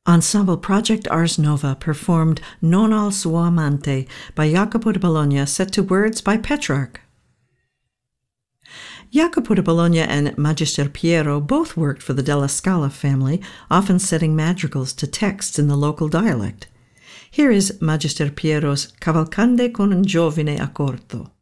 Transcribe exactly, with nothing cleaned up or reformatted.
Ensemble Project Ars Nova performed Non al suo amante by Jacopo da Bologna, set to words by Petrarch. Jacopo da Bologna and Magister Piero both worked for the Della Scala family, often setting madrigals to texts in the local dialect. Here is Magister Piero's Cavalcande con un giovine a corto.